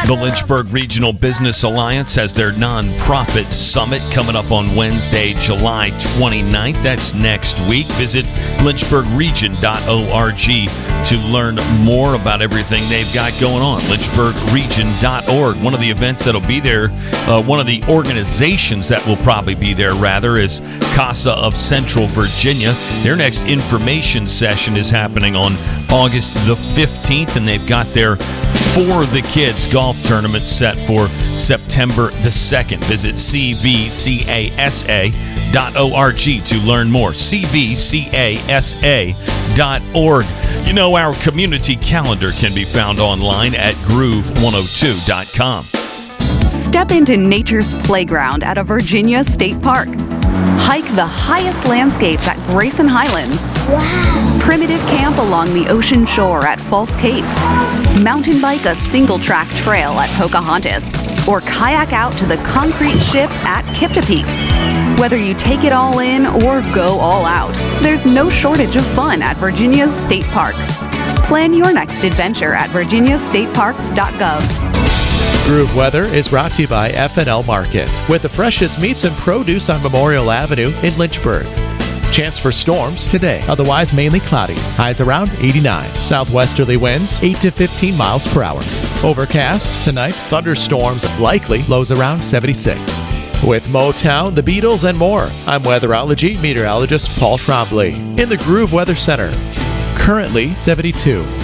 The Lynchburg Regional Business Alliance has their nonprofit summit coming up on Wednesday, July 29th. That's next week. Visit lynchburgregion.org to learn more about everything they've got going on. lynchburgregion.org. One of the events that'll be there, one of the organizations that will probably be there, rather, is CASA of Central Virginia. Their next information session is happening on August the 15th, and they've got their For the Kids golf tournament set for September the 2nd. Visit cvcasa.org to learn more. cvcasa.org. You know, our community calendar can be found online at groove102.com. Step into nature's playground at a Virginia state park. Hike the highest landscapes at Grayson Highlands. Wow. Primitive camp along the ocean shore at False Cape. Mountain bike a single-track trail at Pocahontas. Or kayak out to the concrete ships at Kiptopeke. Whether you take it all in or go all out, there's no shortage of fun at Virginia's state parks. Plan your next adventure at virginiastateparks.gov. Groove Weather is brought to you by F&L Market, with the freshest meats and produce on Memorial Avenue in Lynchburg. Chance for storms today, otherwise mainly cloudy. Highs around 89. Southwesterly winds 8 to 15 miles per hour. Overcast tonight, thunderstorms likely, lows around 76. With Motown, the Beatles, and more, I'm weatherology meteorologist Paul Trombley in the Groove Weather Center. Currently 72.